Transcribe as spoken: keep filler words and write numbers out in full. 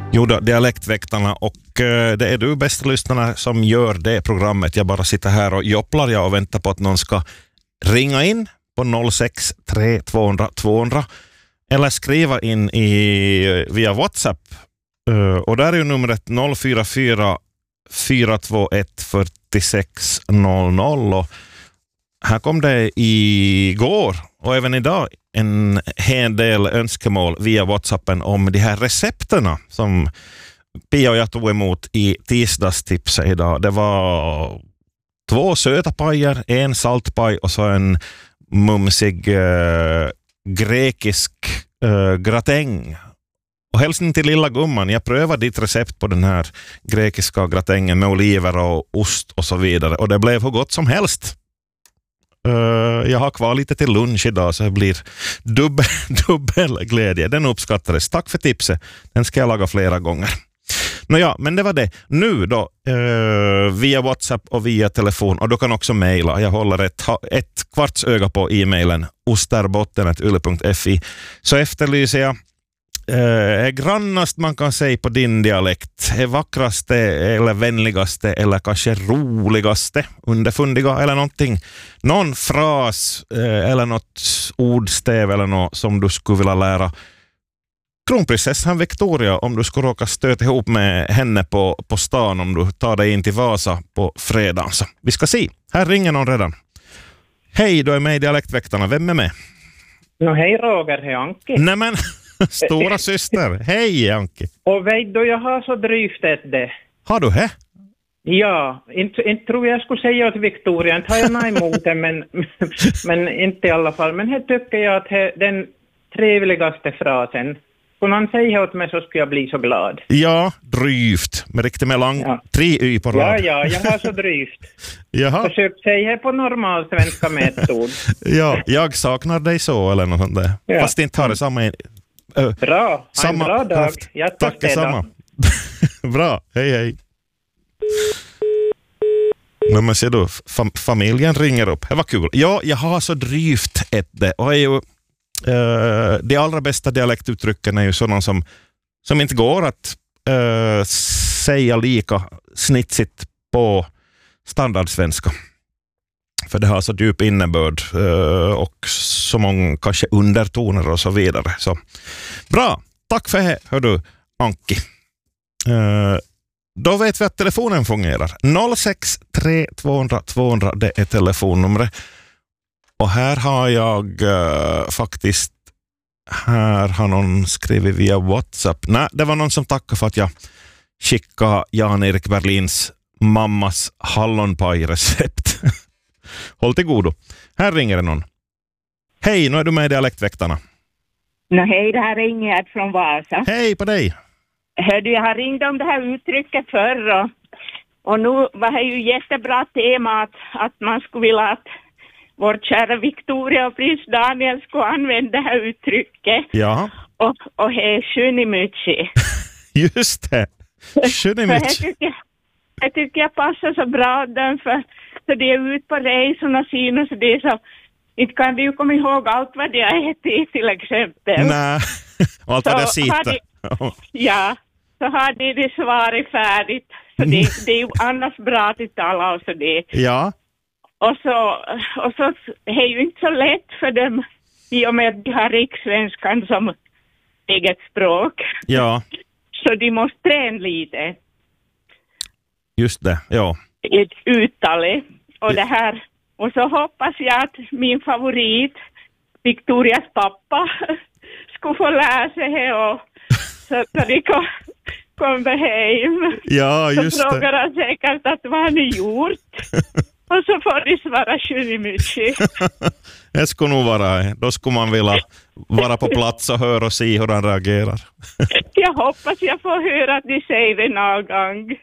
Jo då, Dialektväktarna, och eh, det är du bästa lyssnarna som gör det programmet. Jag bara sitter här och jopplar jag och väntar på att någon ska ringa in på noll sex tre två noll noll två noll noll eller skriva in i, via WhatsApp. Uh, och där är ju numret noll fyra fyra fyra två ett fyra sex noll noll, och här kom det igår och även idag en hel del önskemål via WhatsAppen om de här recepterna som Pia och jag tog emot i tisdagstipset idag. Det var två söta pajer, en saltpaj och så en mumsig äh, grekisk äh, gratäng. Och hälsning till lilla gumman, jag prövade ditt recept på den här grekiska gratängen med oliver och ost och så vidare, och det blev hur gott som helst. Uh, jag har kvar lite till lunch idag, så det blir dubbel, dubbel glädje. Den uppskattades. Tack för tipset. Den ska jag laga flera gånger. Nåja, men det var det. Nu då, uh, via WhatsApp och via telefon, och du kan också mejla. Jag håller ett, ett kvarts öga på e-mailen osterbotten at yle punkt fi. Så efterlyser jag är uh, grannast man kan säga på din dialekt, är vackraste eller vänligaste eller kanske roligaste, underfundiga eller någonting, någon fras uh, eller något ordstäv eller något som du skulle vilja lära kronprinsessan Victoria om du skulle råka stöta ihop med henne på, på stan om du tar dig in till Vasa på fredagen. Så vi ska se, här ringer någon redan. Hej, du är med i Dialektväktarna, vem är med? No, hej Roger, hej Anki. Nämen, stora syster. Hej Anki. Och vet du, jag har så drygt det. Har du det? Ja, inte, inte tror jag skulle säga till Victoria, inte har jag nej emot det, men, men inte i alla fall. Men här tycker jag att det, den trevligaste frasen, om någon säger åt mig så skulle jag bli så glad. Ja, drygt. Med riktigt med lång, ja. Tre y på rad. Ja, ja, jag har så drygt. Jaha. Försök säga på normal svenska med ett ord. Ja, jag saknar dig så eller något sånt där. Ja. Fast inte har det samma... Äh, bra, samma, en bra dag. haft. Jag tack detsamma. Bra, hej hej. No, men ser du, fam- familjen ringer upp. Det var kul. Ja, jag har så drygt ett det. Och är ju, uh, de allra bästa dialektuttrycken är ju sådana som, som inte går att uh, säga lika snitsigt på standardsvenska. För det har så djup innebörd uh, och så många kanske undertoner och så vidare. Så bra, tack för det, hör du, Anki. Uh, Då vet vi att telefonen fungerar. noll sex tre två noll noll två noll noll, det är telefonnumret. Och här har jag uh, faktiskt, här har någon skrivit via WhatsApp. Nej, det var någon som tackade för att jag skickade Jan-Erik Berlins mammas hallonpaj-recept. Håll till godo. Här ringer det någon. Hej, nu är du med i Dialektväktarna. No, hej, det här är Ingegärd från Vasa. Hej på dig. Hördu, jag har ringt om det här uttrycket förr och, och nu var det ju jättebra tema att, att man skulle vilja att vår kära Victoria och prins Daniel skulle använda det här uttrycket. Ja. Och, och det är Shunimuchi. Just det. Shunimuchi. Jag tycker, jag tycker jag passar så bra den för, för det är ut på resorna sina så det är så, inte kan vi ju komma ihåg allt vad det har ätit till exempel. Nej, allt vad det sitter. Ja, så har de det svaret färdigt. Så det, det är ju annars bra att tala och så det. Ja. Och så, och så är ju inte så lätt för dem i och med att de har rikssvenskan som eget språk. Ja. Så de måste träna lite. Just det, ja. Ett uttalet. Och det här. Och så hoppas jag att min favorit, Victorias pappa, skulle få lära sig det och så att de kom, kommer hem. Ja, just så frågar han säkert att vad har ni gjort? Och så får de svara Shunimuchi. Det skulle nog vara, då skulle man vilja vara på plats och höra och se hur han reagerar. Jag hoppas jag får höra att de säger det någon gång.